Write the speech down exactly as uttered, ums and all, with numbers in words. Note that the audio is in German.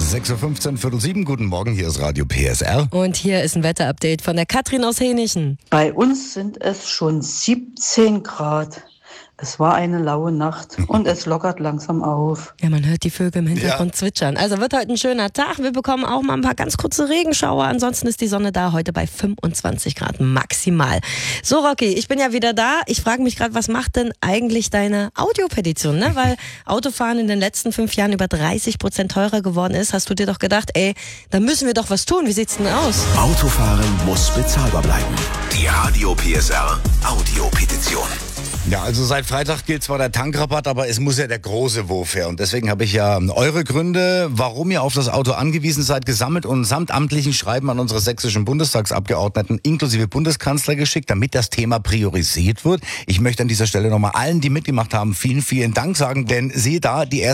sechs Uhr fünfzehn, Viertel sieben, guten Morgen, hier ist Radio P S R. Und hier ist ein Wetterupdate von der Katrin aus Hänichen. Bei uns sind es schon siebzehn Grad. Es war eine laue Nacht und es lockert langsam auf. Ja, man hört die Vögel im Hintergrund ja. zwitschern. Also wird heute ein schöner Tag. Wir bekommen auch mal ein paar ganz kurze Regenschauer. Ansonsten ist die Sonne da, heute bei fünfundzwanzig Grad maximal. So, Rocky, ich bin ja wieder da. Ich frage mich gerade, was macht denn eigentlich deine Audiopetition? Ne? Weil Autofahren in den letzten fünf Jahren über dreißig Prozent teurer geworden ist. Hast du dir doch gedacht, ey, da müssen wir doch was tun. Wie sieht's denn aus? Autofahren muss bezahlbar bleiben. Die Radio P S R Audiopetition. Ja, also seit Freitag gilt zwar der Tankrabatt, aber es muss ja der große Wurf her. Und deswegen habe ich ja eure Gründe, warum ihr auf das Auto angewiesen seid, gesammelt und samt amtlichen Schreiben an unsere sächsischen Bundestagsabgeordneten inklusive Bundeskanzler geschickt, damit das Thema priorisiert wird. Ich möchte an dieser Stelle nochmal allen, die mitgemacht haben, vielen, vielen Dank sagen, denn siehe da, die erste